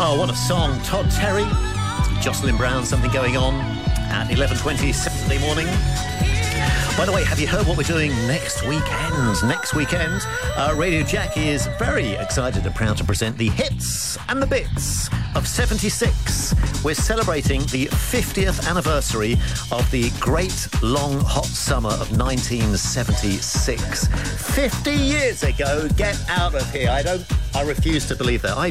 Oh, what a song. Todd Terry, Jocelyn Brown, Something Going On at 11:20 Saturday morning. By the way, have you heard what we're doing next weekend? Next weekend, Radio Jackie is very excited and proud to present the hits and the bits of 76. We're celebrating the 50th anniversary of the great long hot summer of 1976. 50 years ago, get out of here. I refuse to believe that. I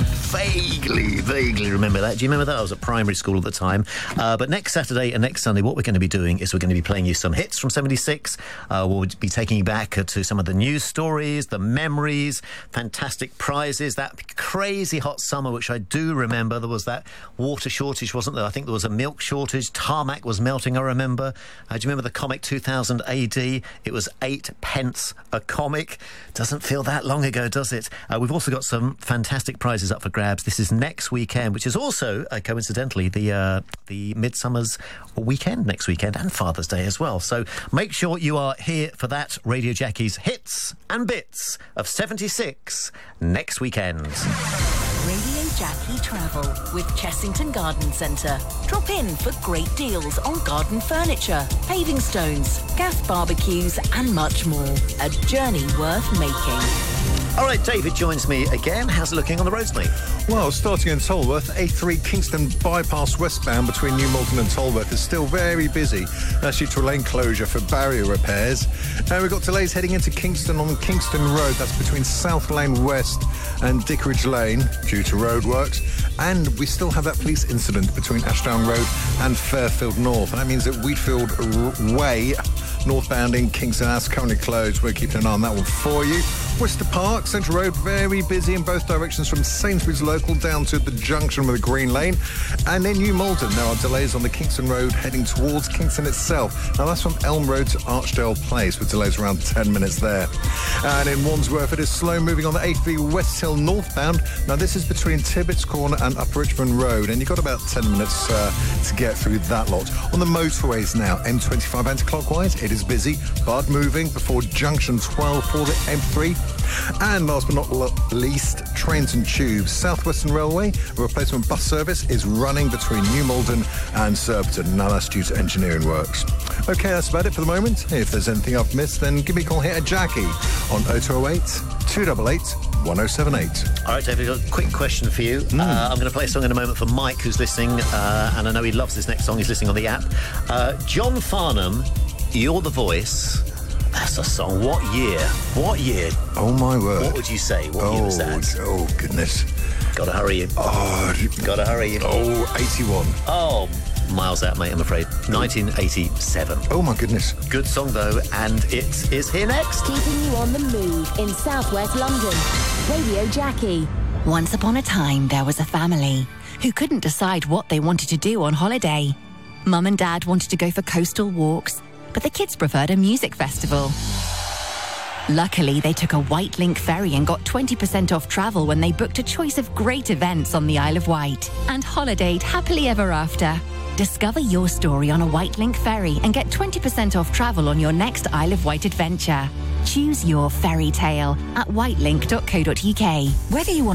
vaguely remember that. Do you remember that? I was at primary school at the time. But next Saturday and next Sunday, what we're going to be doing is we're going to be playing you some hits from 76. We'll be taking you back to some of the news stories, the memories, fantastic prizes, that crazy hot summer, which I do remember. There was that water shortage, wasn't there? I think there was a milk shortage. Tarmac was melting, I remember. Do you remember the comic 2000 AD? It was 8 pence a comic. Doesn't feel that long ago, does it? We've also got some fantastic prizes up for grabs. This is next weekend, which is also, coincidentally, the Midsummer's weekend next weekend, and Father's Day as well. So make sure you are here for that. Radio Jackie's hits and bits of 76 next weekend. Radio Jackie Travel with Chessington Garden Centre. Drop in for great deals on garden furniture, paving stones, gas barbecues and much more. A journey worth making. All right, David joins me again. How's it looking on the roads, mate? Well, starting in Tolworth, A3 Kingston bypass westbound between New Malton and Tolworth is still very busy. That's due to a lane closure for barrier repairs. We've got delays heading into Kingston on Kingston Road. That's between South Lane West and Dickeridge Lane due to roadworks. And we still have that police incident between Ashdown Road and Fairfield North. And that means that Wheatfield Way, northbound in Kingston, that's currently closed. We're keeping an eye on that one for you. Worcester Park, Central Road, very busy in both directions from Sainsbury's Local down to the junction with the Green Lane. And in New Malden, there are delays on the Kingston Road heading towards Kingston itself. Now, that's from Elm Road to Archdale Place with delays around 10 minutes there. And in Wandsworth, it is slow moving on the A3 West Hill northbound. Now, this is between Tibbetts Corner and Upper Richmond Road, and you've got about 10 minutes to get through that lot. On the motorways now, M25 anti-clockwise, it is busy, but moving before junction 12 for the M3. And last but not least, trains and tubes. South Western Railway, a replacement bus service is running between New Malden and Surbiton. Now that's due to engineering works. OK, that's about it for the moment. If there's anything I've missed, then give me a call here at Jackie on 0208 288 1078. All right, David, I've got a quick question for you. I'm going to play a song in a moment for Mike, who's listening, and I know he loves this next song. He's listening on the app. John Farnham, You're the Voice. That's a song. What year? What year? Oh, my word. What would you say? What year was that? Oh, goodness. Gotta hurry you. Gotta hurry you. 81. Oh, miles out, mate, I'm afraid. 1987. Oh, my goodness. Good song, though, and it is here next. Keeping you on the move in southwest London. Radio Jackie. Once upon a time, there was a family who couldn't decide what they wanted to do on holiday. Mum and Dad wanted to go for coastal walks, but the kids preferred a music festival. Luckily, they took a White Link ferry and got 20% off travel when they booked a choice of great events on the Isle of Wight and holidayed happily ever after. Discover your story on a White Link ferry and get 20% off travel on your next Isle of Wight adventure. Choose your fairy tale at whitelink.co.uk. Whether you want